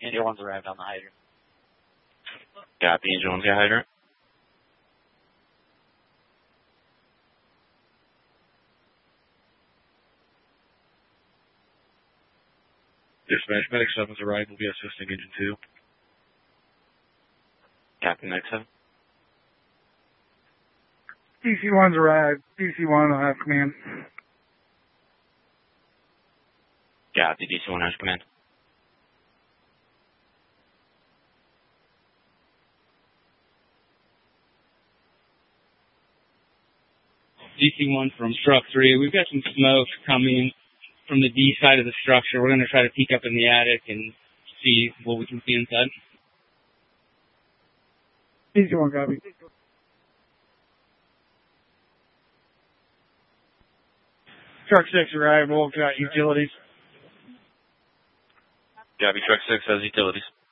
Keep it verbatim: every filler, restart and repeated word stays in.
Angel one's arrived on the hydrant. Copy, Angel one's got hydrant. Dispatch, Medic seven's arrived. We'll be assisting Engine two. Copy, Medic seven. D C one's arrived. D C one will have command. Copy, D C one has command. D C one from Struck three. We've got some smoke coming from the D side of the structure. We're going to try to peek up in the attic and see what we can see inside. D C one copy. Truck six arrived. We'll got utilities. Copy, Truck six has utilities.